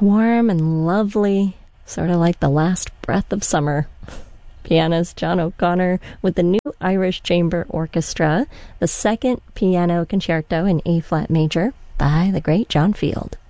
warm and lovely, sort of like the last breath of summer. Pianist John O'Connor with the New Irish Chamber Orchestra, the second piano concerto in A-flat major by the great John Field.